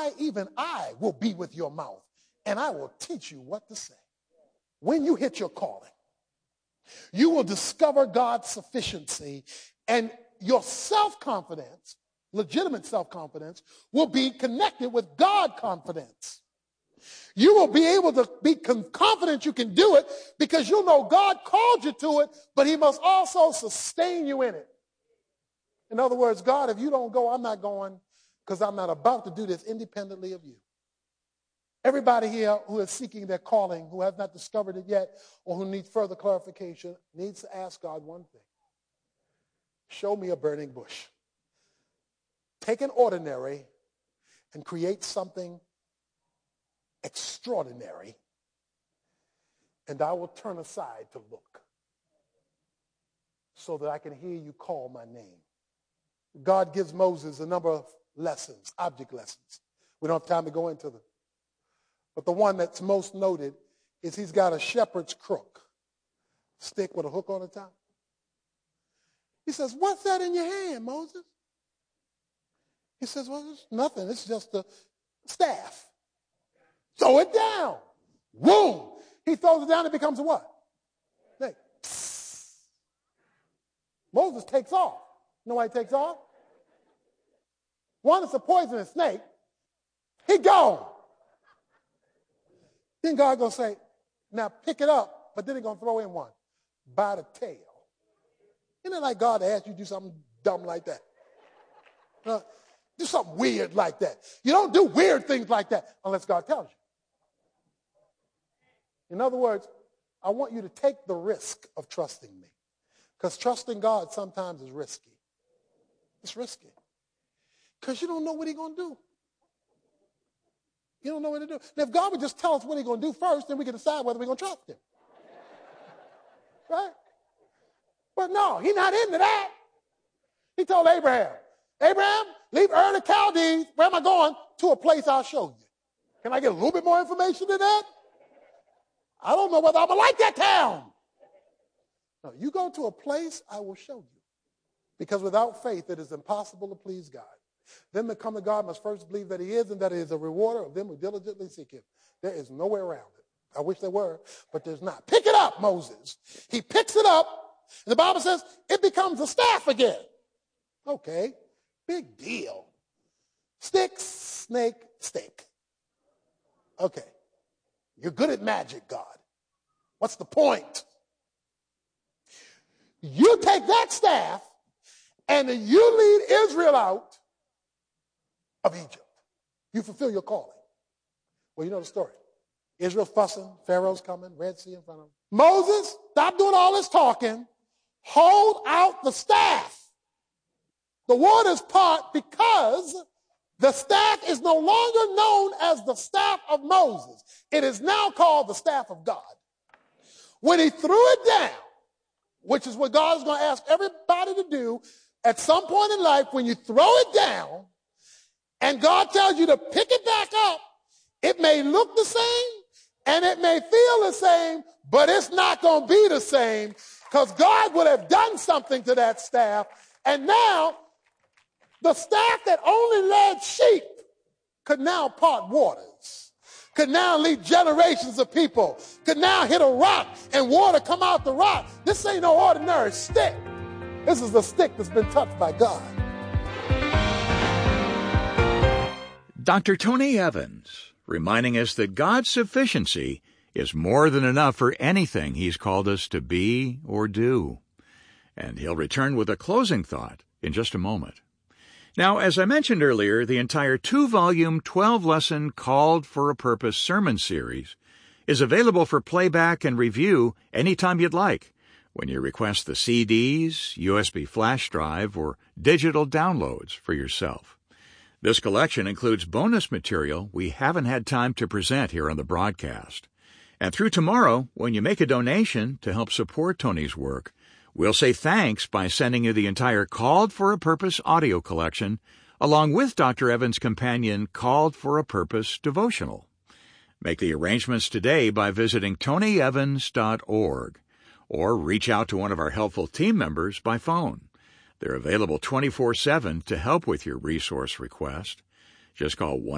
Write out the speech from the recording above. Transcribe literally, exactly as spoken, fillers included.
I, even I, will be with your mouth, and I will teach you what to say. When you hit your calling, you will discover God's sufficiency, and your self-confidence, legitimate self-confidence, will be connected with God confidence. You will be able to be confident you can do it because you'll know God called you to it, but he must also sustain you in it. In other words, God, if you don't go, I'm not going because I'm not about to do this independently of you. Everybody here who is seeking their calling, who has not discovered it yet, or who needs further clarification, needs to ask God one thing. Show me a burning bush. Take an ordinary and create something extraordinary, and I will turn aside to look so that I can hear you call my name. God gives Moses a number of lessons, object lessons. We don't have time to go into them. But the one that's most noted is he's got a shepherd's crook, stick with a hook on the top. He says, what's that in your hand, Moses? He says, well, it's nothing. It's just a staff. Throw it down. Boom. He throws it down. It becomes a what? Snake. Moses takes off. You know why he takes off? One, it's a poisonous snake. He gone. Then God going to say, now pick it up, but then he's going to throw in one. By the tail. Isn't it like God asked you to do something dumb like that? Uh, do something weird like that. You don't do weird things like that unless God tells you. In other words, I want you to take the risk of trusting me. Because trusting God sometimes is risky. It's risky. Because you don't know what he's going to do. You don't know what to do. Now, if God would just tell us what he's going to do first, then we can decide whether we're going to trust him. Right? But no, he's not into that. He told Abraham, Abraham, leave Ur the Chaldees. Where am I going? To a place I'll show you. Can I get a little bit more information than that? I don't know whether I'm going to like that town. No, you go to a place I will show you. Because without faith, it is impossible to please God. Them that come to God must first believe that he is and that he is a rewarder of them who diligently seek him. There is no way around it. I wish there were, but there's not. Pick it up, Moses. He picks it up, and the Bible says it becomes a staff again. Okay, big deal. Stick, snake, stick. Okay, you're good at magic, God. What's the point? You take that staff, and you lead Israel out of Egypt. You fulfill your calling. Well, you know the story. Israel's fussing, Pharaoh's coming, Red Sea in front of them. Moses, stop doing all this talking. Hold out the staff. The waters part because the staff is no longer known as the staff of Moses. It is now called the staff of God. When he threw it down, which is what God is going to ask everybody to do at some point in life, when you throw it down and God tells you to pick it back up, it may look the same and it may feel the same, but it's not going to be the same because God would have done something to that staff. And now the staff that only led sheep could now part waters, could now lead generations of people, could now hit a rock and water come out the rock. This ain't no ordinary stick. This is the stick that's been touched by God. Doctor Tony Evans, reminding us that God's sufficiency is more than enough for anything he's called us to be or do. And he'll return with a closing thought in just a moment. Now, as I mentioned earlier, the entire two-volume, twelve-lesson Called for a Purpose sermon series is available for playback and review anytime you'd like when you request the C Ds, U S B flash drive, or digital downloads for yourself. This collection includes bonus material we haven't had time to present here on the broadcast. And through tomorrow, when you make a donation to help support Tony's work, we'll say thanks by sending you the entire Called for a Purpose audio collection, along with Doctor Evans' companion Called for a Purpose devotional. Make the arrangements today by visiting tony evans dot org, or reach out to one of our helpful team members by phone. They're available twenty-four seven to help with your resource request. Just call one